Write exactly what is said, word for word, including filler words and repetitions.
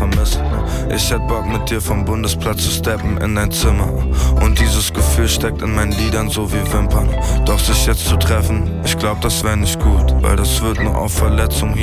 vermisst. Ich hätt Bock mit dir vom Bundesplatz zu steppen in dein Zimmer. Und dieses Gefühl steckt in meinen Liedern so wie Wimpern. Doch sich jetzt zu treffen, ich glaub das wär nicht gut, weil das wird nur auf Verletzung hinaus